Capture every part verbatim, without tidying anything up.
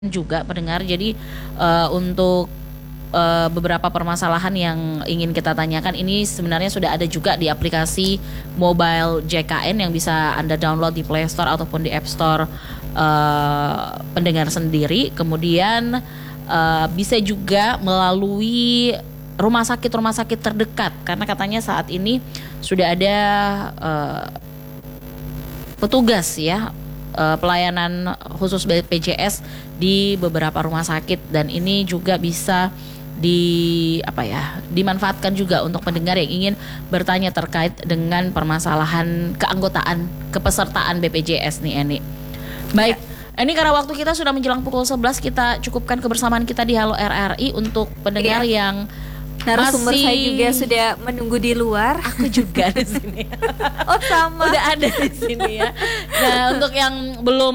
juga pendengar. Jadi uh, untuk uh, beberapa permasalahan yang ingin kita tanyakan ini sebenarnya sudah ada juga di aplikasi mobile J K N yang bisa Anda download di Play Store ataupun di App Store uh, pendengar sendiri. Kemudian uh, bisa juga melalui rumah sakit-rumah sakit terdekat, karena katanya saat ini sudah ada uh, petugas ya uh, pelayanan khusus B P J S di beberapa rumah sakit, dan ini juga bisa di apa ya dimanfaatkan juga untuk pendengar yang ingin bertanya terkait dengan permasalahan keanggotaan kepesertaan B P J S nih Eni. Baik, ya. Ini karena waktu kita sudah menjelang pukul sebelas, kita cukupkan kebersamaan kita di Halo R R I untuk pendengar ya. Yang narasumber masih... saya juga sudah menunggu di luar. Aku juga di sini. Oh sama. Udah ada di sini ya. Nah, untuk yang belum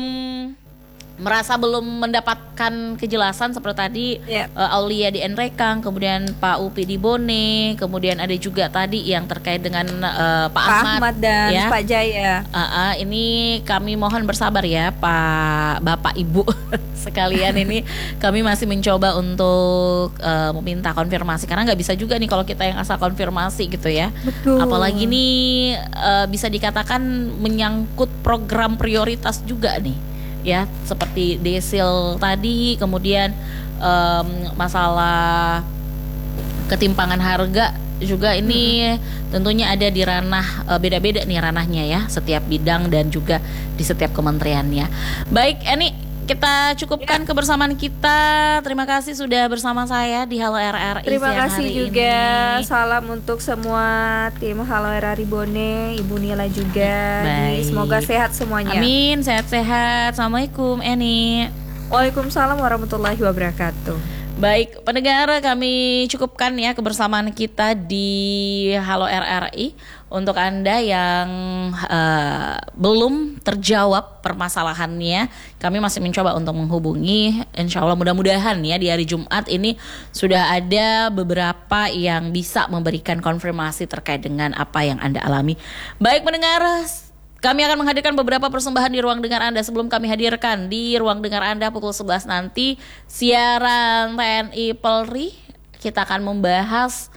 merasa belum mendapatkan kejelasan seperti tadi, yeah. uh, Aulia di Enrekang, kemudian Pak Upi di Bone, kemudian ada juga tadi yang terkait dengan uh, Pak, Pak Ahmad, Ahmad dan ya. Pak Jaya. Uh, uh, ini kami mohon bersabar ya Pak Bapak Ibu sekalian, ini kami masih mencoba untuk uh, meminta konfirmasi, karena nggak bisa juga nih kalau kita yang asal konfirmasi gitu ya. Betul. Apalagi nih uh, bisa dikatakan menyangkut program prioritas juga nih. Ya, seperti desil tadi, kemudian um, masalah ketimpangan harga juga ini hmm. tentunya ada di ranah uh, beda-beda nih ranahnya ya, setiap bidang dan juga di setiap kementeriannya. Baik, Eni, kita cukupkan ya. kebersamaan kita. Terima kasih sudah bersama saya di Halo R R I. Terima kasih hari juga ini. Salam untuk semua tim Halo R R I Bone, Ibu Nila juga. Baik. Semoga sehat semuanya. Amin, sehat-sehat. Assalamualaikum Eni. Waalaikumsalam warahmatullahi wabarakatuh. Baik, pendengar, kami cukupkan ya kebersamaan kita di Halo R R I. Untuk Anda yang uh, belum terjawab permasalahannya, kami masih mencoba untuk menghubungi. Insya Allah mudah-mudahan ya di hari Jumat ini sudah ada beberapa yang bisa memberikan konfirmasi terkait dengan apa yang Anda alami. Baik pendengar, kami akan menghadirkan beberapa persembahan di ruang dengar Anda. Sebelum kami hadirkan di ruang dengar Anda pukul sebelas nanti, siaran T N I Polri, kita akan membahas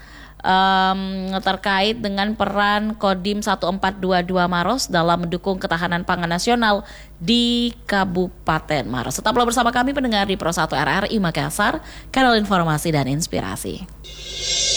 um, terkait dengan peran Kodim seribu empat ratus dua puluh dua Maros dalam mendukung ketahanan pangan nasional di Kabupaten Maros. Tetaplah bersama kami pendengar di Pro satu R R I Makassar, kanal informasi dan inspirasi.